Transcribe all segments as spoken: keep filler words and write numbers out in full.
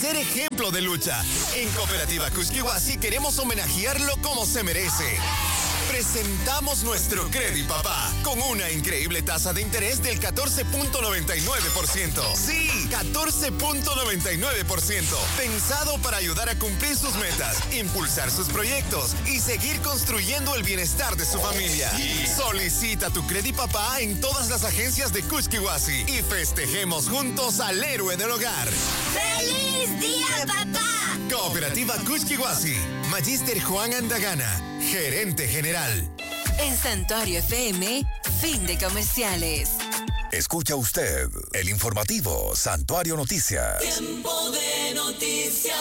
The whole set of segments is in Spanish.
ser ejemplo de lucha. En Cooperativa Cusquihuasi queremos homenajearlo como se merece. Presentamos nuestro Credit Papá con una increíble tasa de interés del catorce punto noventa y nueve por ciento. Sí, catorce punto noventa y nueve por ciento. Pensado para ayudar a cumplir sus metas, impulsar sus proyectos y seguir construyendo el bienestar de su familia. Solicita tu Credit Papá en todas las agencias de Cusquihuasi y festejemos juntos al héroe del hogar. ¡Feliz día, papá! Cooperativa Cusquihuasi. Magíster Juan Andagana, gerente general. En Santuario F M, fin de comerciales. Escucha usted el informativo Santuario Noticias. Tiempo de noticias.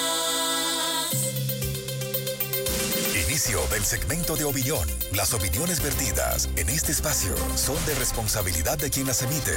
Inicio del segmento de opinión. Las opiniones vertidas en este espacio son de responsabilidad de quien las emite.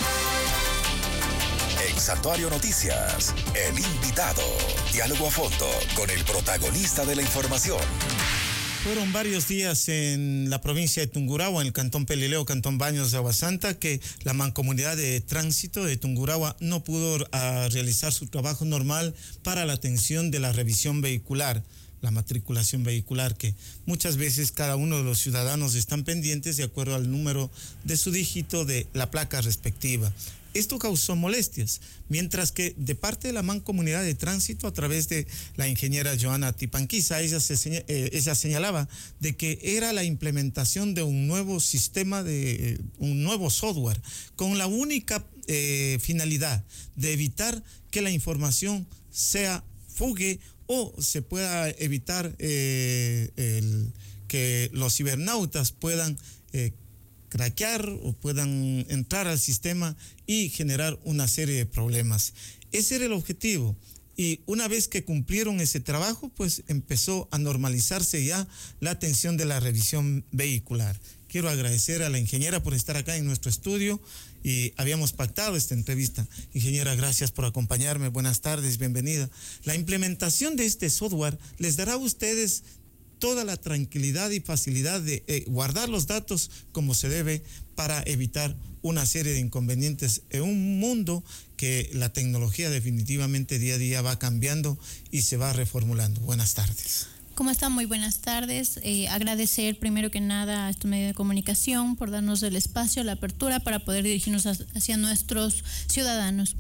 En Santuario Noticias, el invitado. Diálogo a fondo con el protagonista de la información. Fueron varios días en la provincia de Tungurahua, en el Cantón Pelileo, Cantón Baños de Agua Santa, que la Mancomunidad de Tránsito de Tungurahua no pudo uh, realizar su trabajo normal para la atención de la revisión vehicular, la matriculación vehicular, que muchas veces cada uno de los ciudadanos están pendientes de acuerdo al número de su dígito de la placa respectiva. Esto causó molestias, mientras que de parte de la Mancomunidad de Tránsito, a través de la ingeniera Joana Tipanquiza, ella, se, eh, ella señalaba de que era la implementación de un nuevo sistema, de eh, un nuevo software, con la única eh, finalidad de evitar que la información sea fugue o se pueda evitar eh, el, que los cibernautas puedan eh, craquear o puedan entrar al sistema y generar una serie de problemas. Ese era el objetivo. Y una vez que cumplieron ese trabajo, pues empezó a normalizarse ya la atención de la revisión vehicular. Quiero agradecer a la ingeniera por estar acá en nuestro estudio y habíamos pactado esta entrevista. Ingeniera, gracias por acompañarme. Buenas tardes, bienvenida. La implementación de este software les dará a ustedes toda la tranquilidad y facilidad de eh, guardar los datos como se debe para evitar una serie de inconvenientes en un mundo que la tecnología definitivamente día a día va cambiando y se va reformulando. Buenas tardes. ¿Cómo están? Muy buenas tardes. Eh, agradecer primero que nada a estos medios de comunicación por darnos el espacio, la apertura para poder dirigirnos hacia nuestros ciudadanos.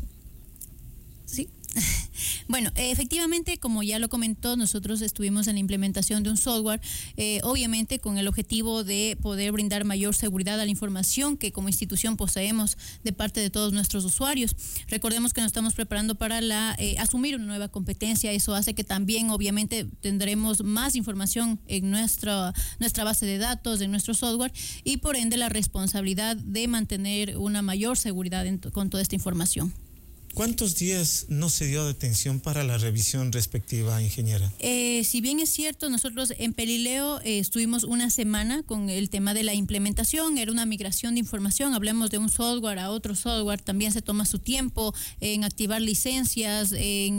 ¿Sí? Bueno, eh, efectivamente, como ya lo comentó, nosotros estuvimos en la implementación de un software, eh, obviamente con el objetivo de poder brindar mayor seguridad a la información que como institución poseemos de parte de todos nuestros usuarios. Recordemos que nos estamos preparando para la eh, asumir una nueva competencia. Eso hace que también, obviamente, tendremos más información en nuestra, nuestra base de datos, en nuestro software, y por ende la responsabilidad de mantener una mayor seguridad en, con toda esta información. ¿Cuántos días no se dio detención para la revisión respectiva, ingeniera? Eh, si bien es cierto, nosotros en Pelileo eh, estuvimos una semana con el tema de la implementación, era una migración de información, hablemos de un software a otro software, también se toma su tiempo en activar licencias, en,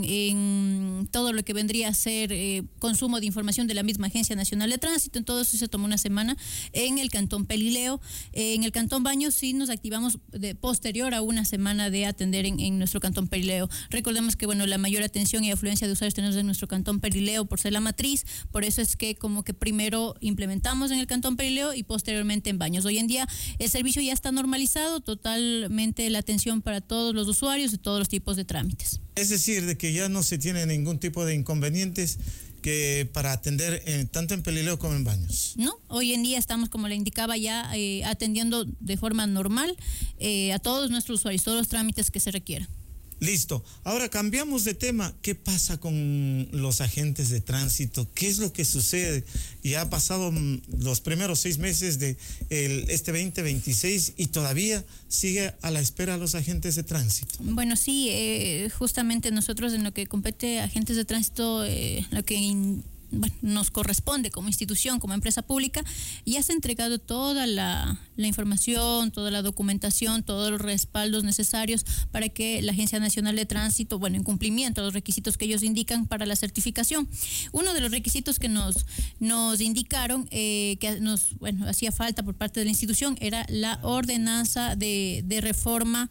en todo lo que vendría a ser eh, consumo de información de la misma Agencia Nacional de Tránsito, en todo eso se tomó una semana en el Cantón Pelileo. Eh, en el Cantón Baños sí nos activamos de, posterior a una semana de atender en, en nuestro Cantón Pelileo. Recordemos que bueno, la mayor atención y afluencia de usuarios tenemos en nuestro Cantón Pelileo por ser la matriz, por eso es que como que primero implementamos en el Cantón Pelileo y posteriormente en Baños. Hoy en día el servicio ya está normalizado, totalmente la atención para todos los usuarios de todos los tipos de trámites. Es decir, de que ya no se tiene ningún tipo de inconvenientes que para atender eh, tanto en Pelileo como en Baños. No, hoy en día estamos, como le indicaba, ya eh, atendiendo de forma normal eh, a todos nuestros usuarios, todos los trámites que se requieran. Listo. Ahora cambiamos de tema. ¿Qué pasa con los agentes de tránsito? ¿Qué es lo que sucede? Ya ha pasado los primeros seis meses de el, este veinte veintiséis y todavía sigue a la espera los agentes de tránsito. Bueno, sí, eh, justamente nosotros en lo que compete a agentes de tránsito, eh, lo que in, bueno, nos corresponde como institución, como empresa pública, ya se ha entregado toda la, la información, toda la documentación, todos los respaldos necesarios para que la Agencia Nacional de Tránsito, bueno, en cumplimiento a los requisitos que ellos indican para la certificación. Uno de los requisitos que nos, nos indicaron eh, que nos, bueno, hacía falta por parte de la institución era la ordenanza de, de reforma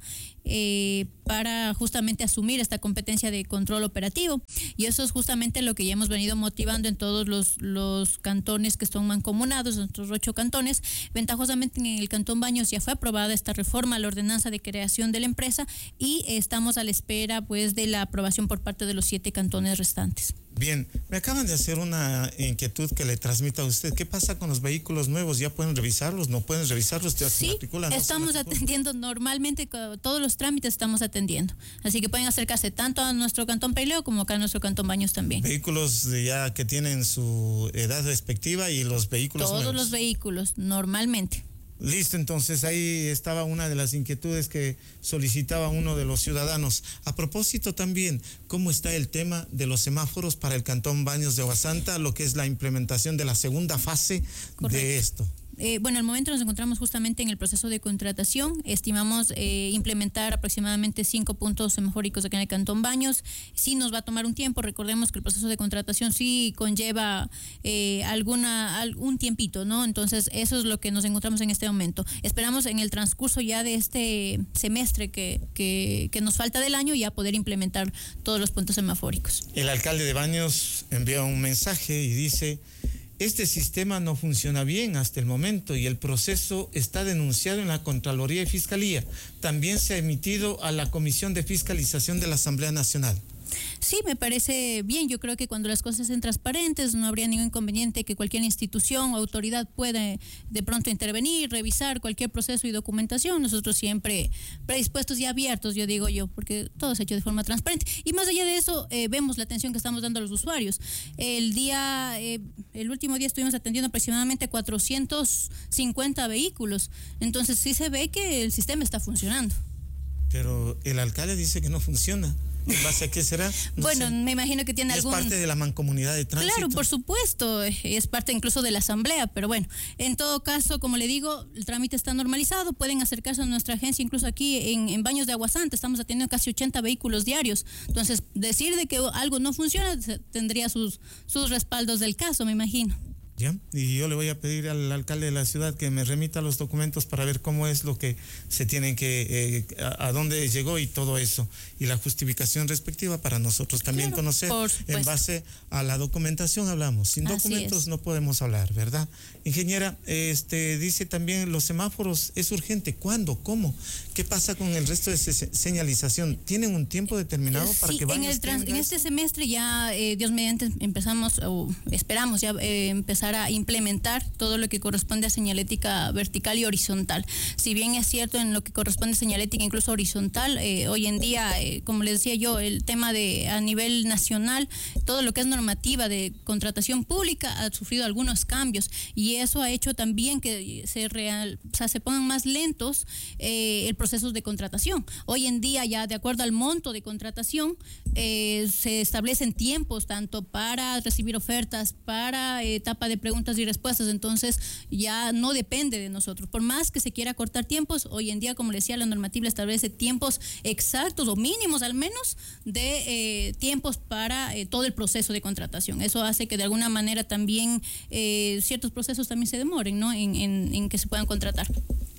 eh, para justamente asumir esta competencia de control operativo. Y eso es justamente lo que ya hemos venido motivando en todos los, los cantones que son mancomunados, nuestros ocho cantones. Ventajosamente en el Cantón Baños ya fue aprobada esta reforma a la ordenanza de creación de la empresa y estamos a la espera pues de la aprobación por parte de los siete cantones restantes. Bien, me acaban de hacer una inquietud que le transmito a usted. ¿Qué pasa con los vehículos nuevos? ¿Ya pueden revisarlos? ¿No pueden revisarlos? ¿Ya se Sí, matriculan? ¿No estamos se matriculan? atendiendo normalmente todos los trámites, estamos atendiendo. Así que pueden acercarse tanto a nuestro Cantón Pelileo como acá a nuestro Cantón Baños también. Vehículos ya que tienen su edad respectiva y los vehículos Todos nuevos. los vehículos, normalmente. Listo, entonces ahí estaba una de las inquietudes que solicitaba uno de los ciudadanos. A propósito también, ¿cómo está el tema de los semáforos para el Cantón Baños de Agua Santa, lo que es la implementación de la segunda fase Correcto. de esto? Eh, bueno, al momento nos encontramos justamente en el proceso de contratación. Estimamos eh, implementar aproximadamente cinco puntos semafóricos acá en el Cantón Baños. Sí nos va a tomar un tiempo. Recordemos que el proceso de contratación sí conlleva eh, alguna algún tiempito, ¿no? Entonces, eso es lo que nos encontramos en este momento. Esperamos en el transcurso ya de este semestre que, que, que nos falta del año ya poder implementar todos los puntos semafóricos. El alcalde de Baños envía un mensaje y dice: este sistema no funciona bien hasta el momento y el proceso está denunciado en la Contraloría y Fiscalía. También se ha emitido a la Comisión de Fiscalización de la Asamblea Nacional. Sí, me parece bien. Yo creo que cuando las cosas sean transparentes no habría ningún inconveniente que cualquier institución o autoridad pueda de pronto intervenir, revisar cualquier proceso y documentación. Nosotros siempre predispuestos y abiertos, yo digo yo, porque todo se ha hecho de forma transparente. Y más allá de eso, eh, vemos la atención que estamos dando a los usuarios. El día, eh, el último día estuvimos atendiendo aproximadamente cuatrocientos cincuenta vehículos. Entonces sí se ve que el sistema está funcionando. Pero el alcalde dice que no funciona. ¿En base a qué será? No bueno, sé. me imagino que tiene ¿Y algún... es parte de la mancomunidad de tránsito? Claro, por supuesto, es parte incluso de la asamblea, pero bueno, en todo caso, como le digo, el trámite está normalizado, pueden acercarse a nuestra agencia, incluso aquí en, en Baños de Agua Santa, estamos atendiendo casi ochenta vehículos diarios, entonces decir de que algo no funciona tendría sus, sus respaldos del caso, me imagino. ¿Ya? Y yo le voy a pedir al alcalde de la ciudad que me remita los documentos para ver cómo es lo que se tienen que, eh, a, a dónde llegó y todo eso. Y la justificación respectiva para nosotros también Claro, conocer. por supuesto. En base a la documentación hablamos. Sin Así documentos es. no podemos hablar, ¿verdad? Ingeniera, este, dice también los semáforos, ¿es urgente? ¿Cuándo? ¿Cómo? ¿Qué pasa con el resto de se- señalización? ¿Tienen un tiempo determinado para Sí, que en, Baños el trans- tenga en eso? este semestre ya, eh, Dios mediante, empezamos o esperamos ya eh, empezar a implementar todo lo que corresponde a señalética vertical y horizontal. Si bien es cierto en lo que corresponde a señalética incluso horizontal, eh, hoy en día, eh, como les decía yo, el tema de a nivel nacional, todo lo que es normativa de contratación pública ha sufrido algunos cambios y eso ha hecho también que se real, o sea, se pongan más lentos eh, el proceso de contratación. Hoy en día ya de acuerdo al monto de contratación eh, se establecen tiempos tanto para recibir ofertas, para eh, etapa de preguntas y respuestas, entonces ya no depende de nosotros. Por más que se quiera cortar tiempos, hoy en día, como le decía, la normativa establece tiempos exactos o mínimos al menos de eh, tiempos para eh, todo el proceso de contratación. Eso hace que de alguna manera también eh, ciertos procesos también se demoren, ¿no? En, en, en que se puedan contratar.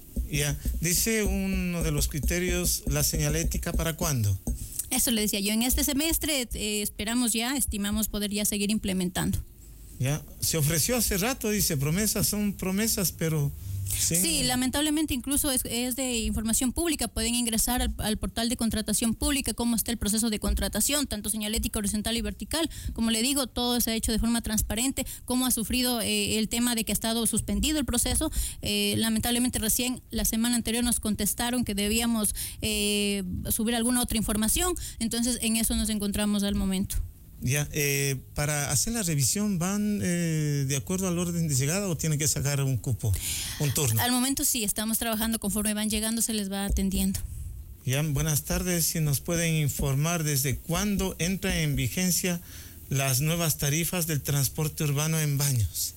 Ya, dice uno de los criterios, la señalética, ¿para cuándo? Eso le decía yo, en este semestre eh, esperamos ya, estimamos poder ya seguir implementando. Ya, se ofreció hace rato, dice, promesas son promesas, pero... Sí, Sí, lamentablemente incluso es, es de información pública, pueden ingresar al, al portal de contratación pública, cómo está el proceso de contratación, tanto señalética horizontal y vertical. Como le digo, todo se ha hecho de forma transparente, cómo ha sufrido eh, el tema de que ha estado suspendido el proceso. Eh, lamentablemente recién la semana anterior nos contestaron que debíamos eh, subir alguna otra información, entonces en eso nos encontramos al momento. Ya, eh, para hacer la revisión, ¿van eh, de acuerdo al orden de llegada o tienen que sacar un cupo, un turno? Al momento sí, estamos trabajando conforme van llegando, se les va atendiendo. Ya, buenas tardes, si nos pueden informar desde cuándo entran en vigencia las nuevas tarifas del transporte urbano en Baños.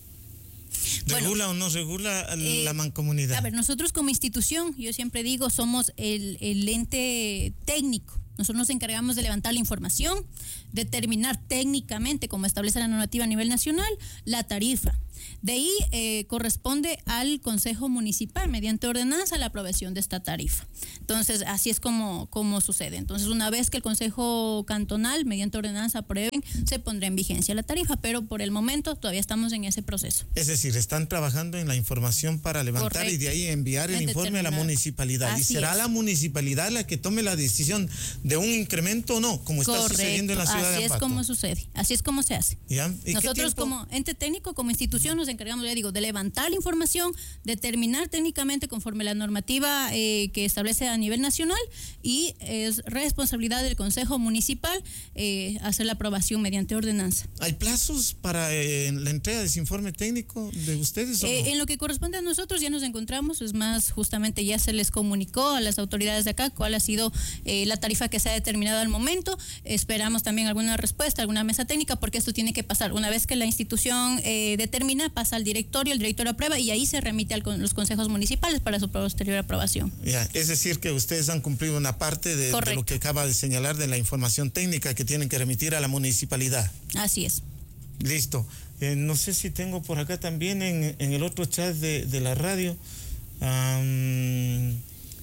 ¿Regula bueno, o no regula eh, la mancomunidad? A ver, nosotros como institución, yo siempre digo, somos el, el ente técnico, Nosotros nos encargamos de levantar la información, determinar técnicamente, como establece la normativa a nivel nacional, la tarifa. De ahí eh, corresponde al Consejo Municipal, mediante ordenanza, la aprobación de esta tarifa. Entonces, así es como, como sucede. Entonces, una vez que el Consejo Cantonal, mediante ordenanza, aprueben, se pondrá en vigencia la tarifa, pero por el momento todavía estamos en ese proceso. Es decir, están trabajando en la información para levantar Correcto. Y de ahí enviar el en informe a la municipalidad. Así y será es. La municipalidad la que tome la decisión de un incremento o no, como Correcto. Está sucediendo en la ciudad así de Ambato. Así es como sucede, así es como se hace. Nosotros como ente técnico, como institución, nos encargamos, ya digo, de levantar la información, determinar técnicamente conforme la normativa eh, que establece a nivel nacional, y es responsabilidad del Consejo Municipal eh, hacer la aprobación mediante ordenanza. ¿Hay plazos para eh, la entrega de ese informe técnico de ustedes? ¿O eh, no? En lo que corresponde a nosotros ya nos encontramos, es más, justamente ya se les comunicó a las autoridades de acá cuál ha sido eh, la tarifa que se ha determinado al momento. Esperamos también alguna respuesta, alguna mesa técnica, porque esto tiene que pasar. Una vez que la institución eh, determina, pasa al directorio, el director aprueba y ahí se remite a los consejos municipales para su posterior aprobación. Ya, es decir que ustedes han cumplido una parte de, de lo que acaba de señalar de la información técnica que tienen que remitir a la municipalidad. Así es. Listo. Eh, no sé si tengo por acá también en, en el otro chat de, de la radio um,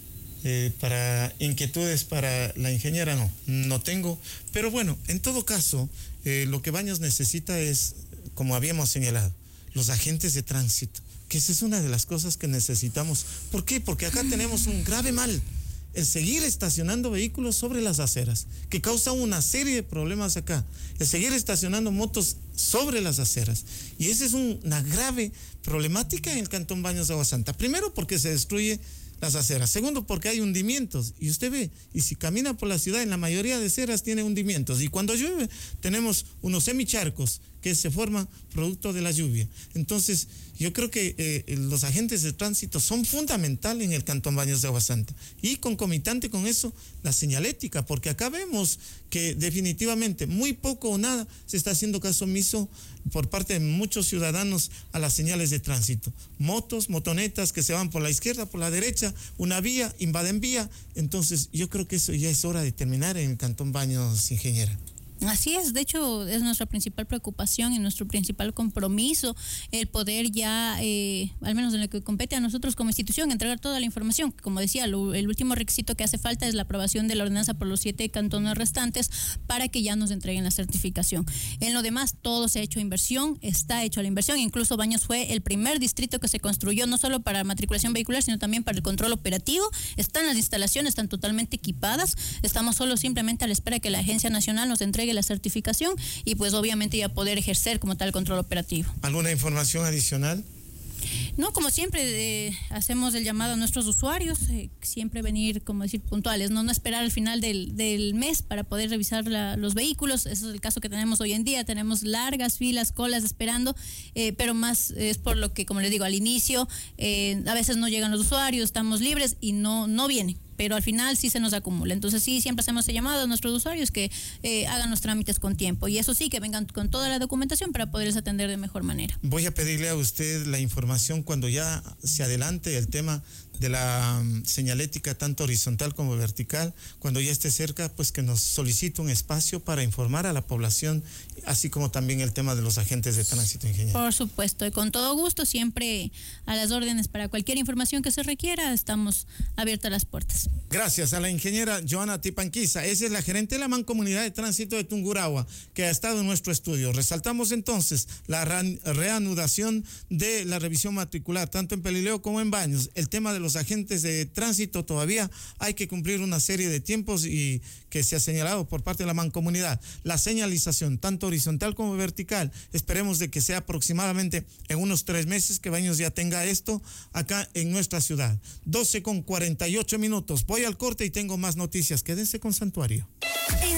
eh, para inquietudes para la ingeniera, no, no tengo. Pero bueno, en todo caso, eh, lo que Baños necesita es, como habíamos señalado, los agentes de tránsito, que esa es una de las cosas que necesitamos. ¿Por qué? Porque acá tenemos un grave mal, el seguir estacionando vehículos sobre las aceras, que causa una serie de problemas acá, el seguir estacionando motos sobre las aceras, y esa es un, una grave problemática en el Cantón Baños de Agua Santa. Primero, porque se destruye las aceras. Segundo, porque hay hundimientos. Y usted ve, y si camina por la ciudad, en la mayoría de aceras tiene hundimientos. Y cuando llueve, tenemos unos semicharcos que se forman producto de la lluvia. Entonces, yo creo que eh, los agentes de tránsito son fundamentales en el Cantón Baños de Agua Santa. Y concomitante con eso, la señalética, porque acá vemos que definitivamente muy poco o nada se está haciendo caso omiso por parte de muchos ciudadanos a las señales de tránsito. Motos, motonetas que se van por la izquierda, por la derecha, una vía, invaden vía. Entonces, yo creo que eso ya es hora de terminar en el Cantón Baños, ingeniera. Así es, de hecho es nuestra principal preocupación y nuestro principal compromiso el poder ya, eh, al menos en lo que compete a nosotros como institución, entregar toda la información. Como decía, lo, el último requisito que hace falta es la aprobación de la ordenanza por los siete cantones restantes para que ya nos entreguen la certificación. En lo demás, todo se ha hecho inversión, está hecho la inversión. Incluso Baños fue el primer distrito que se construyó no solo para matriculación vehicular, sino también para el control operativo. Están las instalaciones, están totalmente equipadas. Estamos solo simplemente a la espera que la Agencia Nacional nos entregue la certificación y pues obviamente ya poder ejercer como tal control operativo. ¿Alguna información adicional? No, como siempre eh, hacemos el llamado a nuestros usuarios, eh, siempre venir, como decir, puntuales, no, no esperar al final del, del mes para poder revisar la, los vehículos. Ese es el caso que tenemos hoy en día, tenemos largas filas, colas esperando, eh, pero más es por lo que, como les digo, al inicio eh, a veces no llegan los usuarios, estamos libres y no, no vienen. Pero al final sí se nos acumula. Entonces sí, siempre hacemos el llamado a nuestros usuarios que eh, hagan los trámites con tiempo. Y eso sí, que vengan con toda la documentación para poderles atender de mejor manera. Voy a pedirle a usted la información cuando ya se adelante el tema de la um, señalética tanto horizontal como vertical, cuando ya esté cerca, pues que nos solicite un espacio para informar a la población, así como también el tema de los agentes de tránsito, ingeniero. Por supuesto, y con todo gusto, siempre a las órdenes para cualquier información que se requiera, estamos abiertas las puertas. Gracias a la ingeniera Joana Tipanquiza, esa es la gerente de la Mancomunidad de Tránsito de Tungurahua, que ha estado en nuestro estudio. Resaltamos entonces la reanudación de la revisión matricular, tanto en Pelileo como en Baños. El tema de los agentes de tránsito todavía hay que cumplir una serie de tiempos y que se ha señalado por parte de la Mancomunidad. La señalización, tanto horizontal como vertical, esperemos de que sea aproximadamente en unos tres meses que Baños ya tenga esto acá en nuestra ciudad. doce con cuarenta y ocho minutos. Voy al corte y tengo más noticias. Quédense con Santuario.